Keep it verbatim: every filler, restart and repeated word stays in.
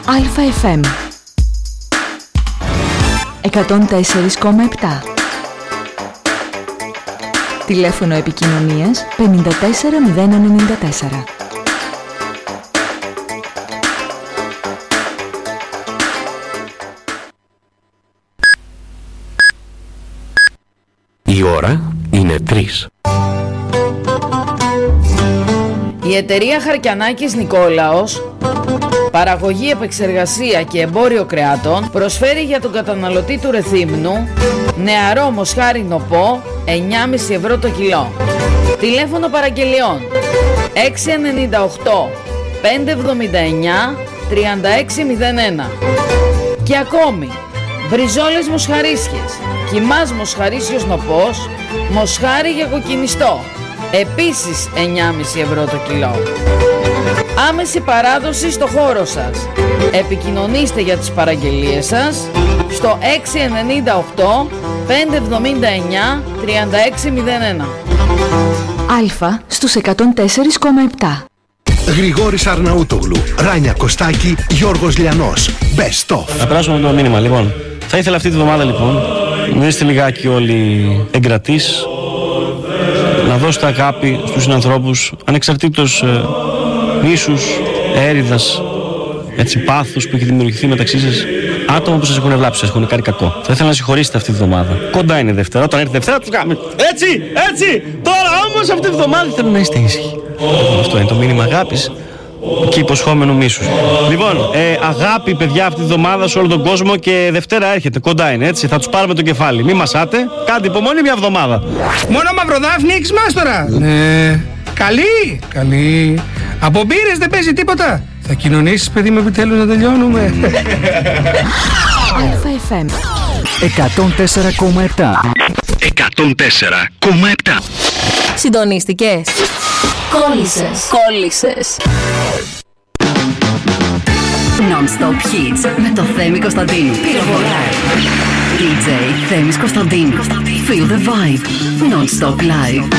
Αλφα εφ εμ εκατόν τέσσερα κόμμα επτά. Τηλέφωνο επικοινωνίας πέντε τέσσερα μηδέν ενενήντα τέσσερα. Η ώρα είναι τρεις. Η εταιρεία Χαρκιανάκης Νικόλαος, παραγωγή, επεξεργασία και εμπόριο κρεάτων, προσφέρει για τον καταναλωτή του Ρεθύμνου νεαρό μοσχάρι νοπό εννιά κόμμα πέντε ευρώ το κιλό. Τηλέφωνο παραγγελιών έξι εννιά οκτώ πέντε εβδομήντα εννιά τριάντα έξι μηδέν ένα. Και ακόμη μπριζόλες μοσχαρίσιες, κιμάς μοσχαρίσιος νοπός, μοσχάρι για κοκκινιστό, επίσης εννιά κόμμα πέντε ευρώ το κιλό. Άμεση παράδοση στο χώρο σας. Επικοινωνήστε για τις παραγγελίες σας στο έξι εννιά οκτώ πέντε εβδομήντα εννιά τριάντα έξι μηδέν ένα. Αλφα στους εκατόν τέσσερα κόμμα επτά. Γρηγόρης Αρναούτογλου, Ράνια Κωστάκη, Γιώργος Λιανός. Best of. Θα περάσουμε με το μήνυμα, λοιπόν. Θα ήθελα αυτή τη βδομάδα, λοιπόν, να είστε λιγάκι όλοι εγκρατείς, να δώσετε αγάπη στους συνανθρώπους, ανεξαρτήτως ε, μίσους, έρηδας, έτσι, πάθους που έχει δημιουργηθεί μεταξύ σας. Άτομα που σας έχουν βλάψει, σας έχουν κάνει κακό. Θα ήθελα να συγχωρήσετε αυτή τη βδομάδα. Κοντά είναι η Δευτέρα. Όταν έρθει η Δευτέρα, τους κάνουμε. Έτσι, έτσι! Τώρα όμως αυτή τη βδομάδα θέλω να είστε ήσυχοι. Αυτό είναι το μήνυμα αγάπης και υποσχόμενου μίσους. Λοιπόν, ε, αγάπη, παιδιά, αυτή τη βδομάδα σε όλο τον κόσμο και Δευτέρα έρχεται. Κοντά είναι, έτσι. Θα τους πάρουμε το κεφάλι. Μη μασάτε. Κάντε υπομονή μια εβδομάδα. Μόνο μαυροδάφνη έχεις μάστορα. Ναι. Καλή, καλή. Από μπύρες δεν παίζει τίποτα. Θα κοινωνήσεις, παιδί μου, επιτέλους να τελειώνουμε. Αλφα εφ εμ εκατόν τέσσερα κόμμα επτά. εκατόν τέσσερα κόμμα επτά. Συντονίστηκες? Κόλλησες. Κόλλησες. Non-stop hits με το Θέμη Κωνσταντίνου. Πυροβολά. ντι τζέι Θέμης Κωνσταντίνου. Feel the vibe. Non-stop live.